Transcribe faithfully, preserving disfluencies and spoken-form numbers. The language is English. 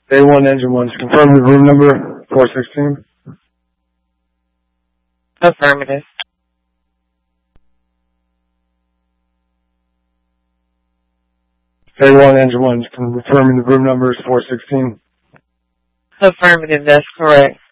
A one, engine one, confirm the room number four sixteen. Affirmative. A one, engine one, confirming the room number is four sixteen. Affirmative, that's correct.